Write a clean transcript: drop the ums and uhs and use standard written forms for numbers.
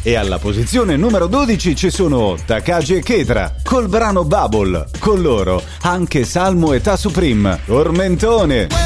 E alla posizione numero 12 ci sono Takagi e Ketra col brano Bubble. Con loro anche Salmo e Ta Supreme, Tormentone.